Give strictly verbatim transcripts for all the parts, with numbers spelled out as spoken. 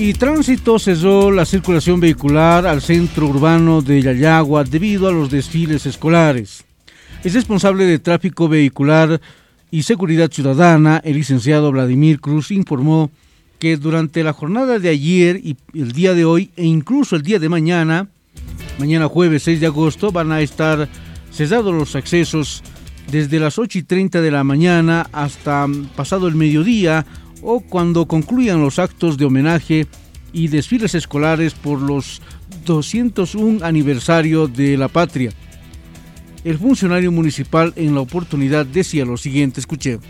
Y Tránsito cerró la circulación vehicular al centro urbano de Yayagua debido a los desfiles escolares. El responsable de tráfico vehicular y seguridad ciudadana, el licenciado Vladimir Cruz, informó que durante la jornada de ayer y el día de hoy e incluso el día de mañana, mañana jueves seis de agosto, van a estar cerrados los accesos desde las ocho y treinta de la mañana hasta pasado el mediodía o cuando concluyan los actos de homenaje y desfiles escolares por los doscientos uno aniversario de la patria. El funcionario municipal en la oportunidad decía lo siguiente, escuchemos.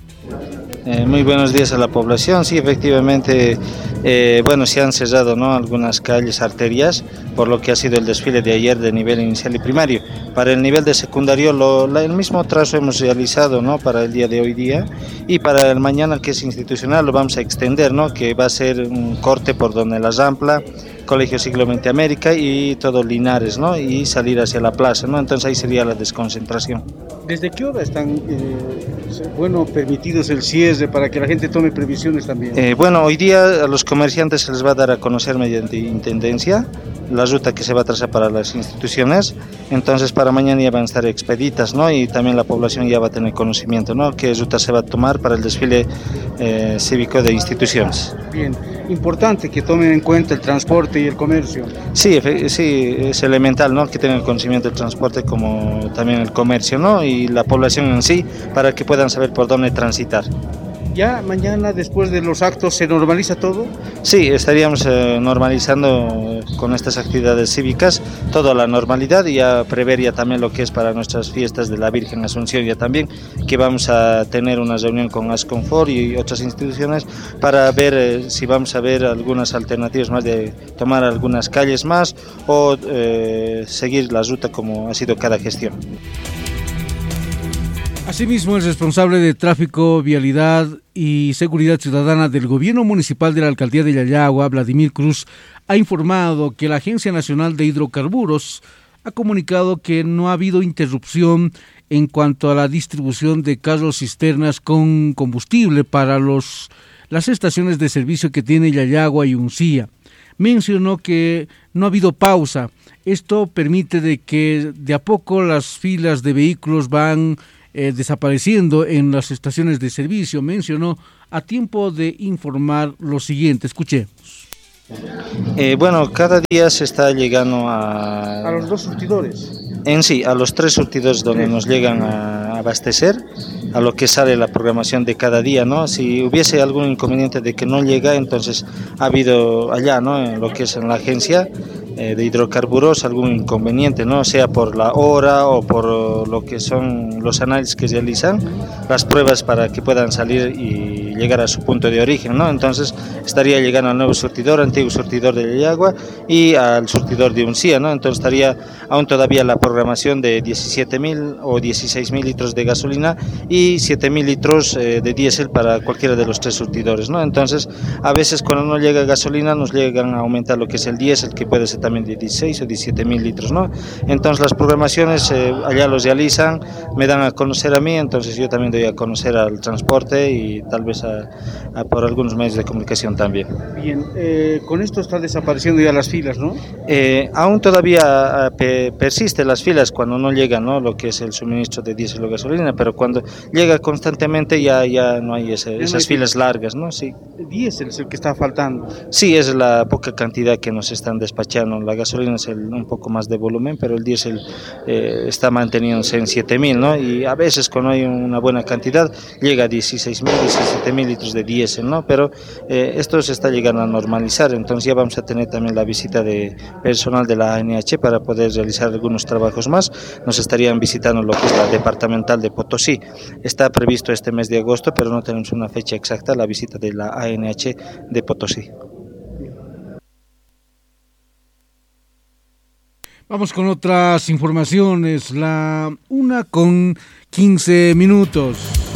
Eh, muy buenos días a la población. Sí, efectivamente, eh, bueno, se han cerrado, ¿no?, algunas calles, arterias, por lo que ha sido el desfile de ayer de nivel inicial y primario. Para el nivel de secundario, lo, la, el mismo trazo hemos realizado, ¿no?, para el día de hoy día, y para el mañana, que es institucional, lo vamos a extender, ¿no?, que va a ser un corte por donde la Rampla, Colegio Siglo veinte América y todo Linares, ¿no?, y salir hacia la plaza, ¿no? Entonces ahí sería la desconcentración. ¿Desde qué hora están eh, bueno, permitidos el cierre para que la gente tome previsiones también? Eh, bueno, hoy día a los comerciantes se les va a dar a conocer mediante intendencia la ruta que se va a trazar para las instituciones, entonces para mañana ya van a estar expeditas, ¿no?, y también la población ya va a tener conocimiento, ¿no?, qué ruta se va a tomar para el desfile eh, cívico de instituciones. Bien, importante que tomen en cuenta el transporte y el comercio. Sí, sí, es elemental, ¿no?, que tengan conocimiento del transporte como también el comercio, ¿no?, y la población en sí, para que puedan saber por dónde transitar. ¿Ya mañana, después de los actos, se normaliza todo? Sí, estaríamos eh, normalizando con estas actividades cívicas toda la normalidad, y ya prever ya también lo que es para nuestras fiestas de la Virgen Asunción, ya también que vamos a tener una reunión con Asconfor y otras instituciones para ver eh, si vamos a ver algunas alternativas más de tomar algunas calles más o eh, seguir la ruta como ha sido cada gestión. Asimismo, el responsable de Tráfico, Vialidad y Seguridad Ciudadana del Gobierno Municipal de la Alcaldía de Yayagua, Vladimir Cruz, ha informado que la Agencia Nacional de Hidrocarburos ha comunicado que no ha habido interrupción en cuanto a la distribución de carros cisternas con combustible para los, las estaciones de servicio que tiene Yayagua y Uncía. Mencionó que no ha habido pausa. Esto permite de que de a poco las filas de vehículos van Eh, desapareciendo en las estaciones de servicio. Mencionó a tiempo de informar lo siguiente, escuchemos. Eh, bueno, cada día se está llegando a... A los dos surtidores. En sí, a los tres surtidores donde sí nos llegan a abastecer, a lo que sale la programación de cada día, ¿no? Si hubiese algún inconveniente de que no llega, entonces ha habido allá, ¿no?, en lo que es en la agencia eh, de hidrocarburos, algún inconveniente, ¿no?, sea por la hora o por lo que son los análisis que realizan, las pruebas para que puedan salir y llegar a su punto de origen, ¿no? Entonces estaría llegando al nuevo surtidor, antiguo surtidor de Yayagua y al surtidor de Uncía, ¿no? Entonces estaría aún todavía la programación de diecisiete mil o dieciséis mil litros de gasolina y siete mil litros eh, de diésel para cualquiera de los tres surtidores, ¿no? Entonces a veces cuando no llega gasolina nos llegan a aumentar lo que es el diésel, que puede ser también de dieciséis o diecisiete mil litros, ¿no? Entonces las programaciones eh, allá los realizan, me dan a conocer a mí, entonces yo también doy a conocer al transporte y tal vez a, a por algunos medios de comunicación también. Bien, eh, con esto está desapareciendo ya las filas, ¿no? Eh, aún todavía pe, persiste las filas cuando no llega, ¿no?, lo que es el suministro de diésel o gasolina, pero cuando llega constantemente ya, ya no hay ese, esas filas largas, ¿no? Sí. El diésel es el que está faltando. Sí, es la poca cantidad que nos están despachando. La gasolina es el, un poco más de volumen, pero el diésel eh, está manteniéndose en siete mil, ¿no? Y a veces cuando hay una buena cantidad llega a dieciséis mil, diecisiete mil litros de diésel, ¿no? Pero eh, esto se está llegando a normalizar, entonces ya vamos a tener también la visita de personal de la A N H para poder realizar algunos trabajos más. Nos estarían visitando lo que es la departamental de Potosí. Está previsto este mes de agosto, pero no tenemos una fecha exacta, la visita de la A N H de Potosí. Vamos con otras informaciones, la una con quince minutos.